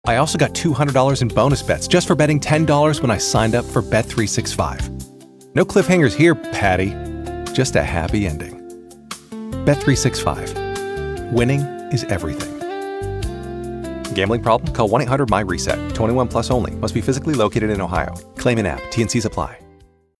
I also got $200 in bonus bets just for betting $10 when I signed up for Bet365. No cliffhangers here, Patty. Just a happy ending. Bet365. Winning is everything. Gambling problem? Call 1-800-MY-RESET. 21 plus only. Must be physically located in Ohio. Claim in app. T&Cs apply.